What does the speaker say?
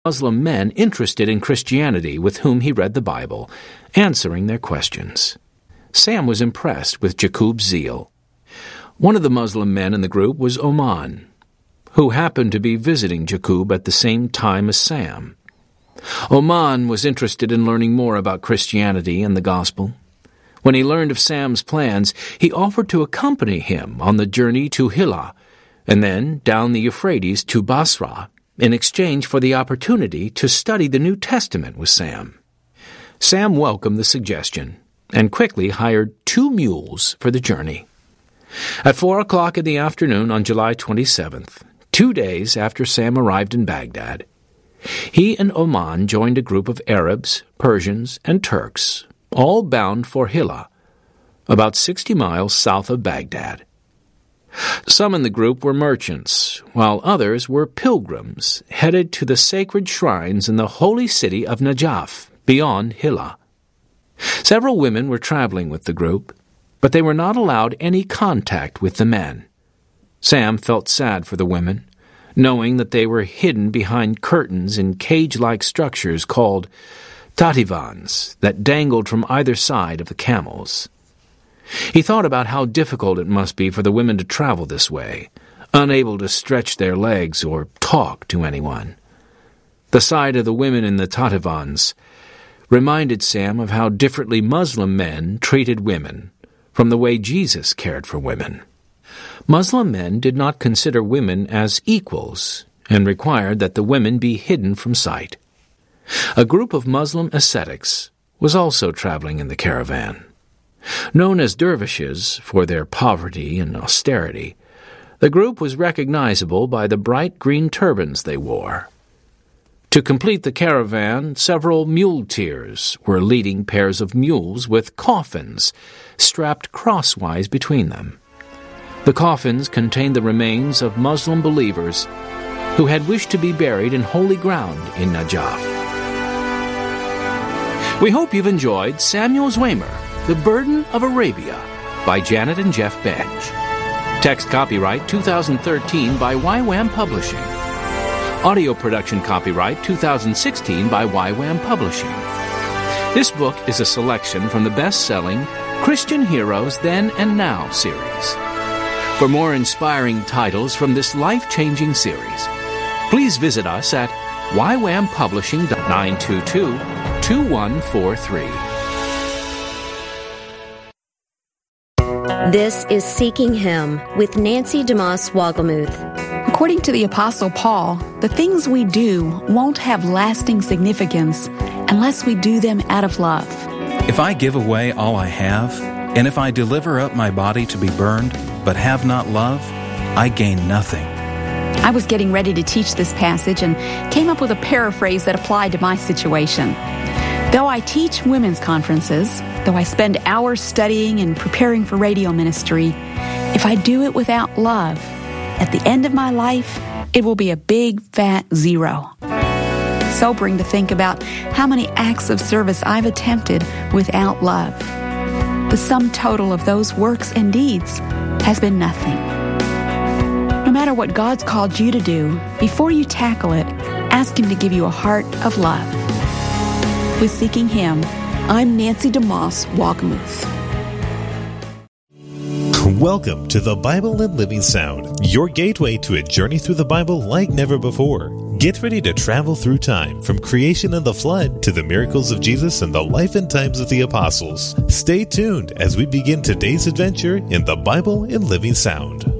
Muslim men interested in Christianity with whom he read the Bible, answering their questions. Sam was impressed with Jacob's zeal. One of the Muslim men in the group was Oman, who happened to be visiting Jacob at the same time as Sam. Oman was interested in learning more about Christianity and the gospel. When he learned of Sam's plans, he offered to accompany him on the journey to Hilla, and then down the Euphrates to Basra, in exchange for the opportunity to study the New Testament with Sam. Sam welcomed the suggestion, and quickly hired 2 mules for the journey. At 4 o'clock in the afternoon on July 27th, 2 days after Sam arrived in Baghdad, he and Oman joined a group of Arabs, Persians, and Turks, all bound for Hilla, about 60 miles south of Baghdad. Some in the group were merchants, while others were pilgrims headed to the sacred shrines in the holy city of Najaf, beyond Hilla. Several women were traveling with the group, but they were not allowed any contact with the men. Sam felt sad for the women, knowing that they were hidden behind curtains in cage-like structures called tativans that dangled from either side of the camels. He thought about how difficult it must be for the women to travel this way, unable to stretch their legs or talk to anyone. The sight of the women in the tativans reminded Sam of how differently Muslim men treated women from the way Jesus cared for women. Muslim men did not consider women as equals and required that the women be hidden from sight. A group of Muslim ascetics was also traveling in the caravan. Known as dervishes for their poverty and austerity, the group was recognizable by the bright green turbans they wore. To complete the caravan, several muleteers were leading pairs of mules with coffins strapped crosswise between them. The coffins contained the remains of Muslim believers who had wished to be buried in holy ground in Najaf. We hope you've enjoyed Samuel Zwemer, The Burden of Arabia, by Janet and Jeff Bench. Text copyright 2013 by YWAM Publishing. Audio production copyright 2016 by YWAM Publishing. This book is a selection from the best-selling Christian Heroes Then and Now series. For more inspiring titles from this life-changing series, please visit us at ywampublishing.922-2143. This is Seeking Him with Nancy DeMoss Wogelmuth. According to the Apostle Paul, the things we do won't have lasting significance unless we do them out of love. If I give away all I have, and if I deliver up my body to be burned, but have not love, I gain nothing. I was getting ready to teach this passage and came up with a paraphrase that applied to my situation. Though I teach women's conferences, though I spend hours studying and preparing for radio ministry, if I do it without love, at the end of my life, it will be a big, fat 0. It's sobering to think about how many acts of service I've attempted without love. The sum total of those works and deeds has been nothing. No matter what God's called you to do, before you tackle it, ask Him to give you a heart of love. With Seeking Him, I'm Nancy DeMoss Wogelmuth. Welcome to the Bible and Living Sound, your gateway to a journey through the Bible like never before. Get ready to travel through time, from creation and the flood to the miracles of Jesus and the life and times of the apostles. Stay tuned as we begin today's adventure in the Bible and Living Sound.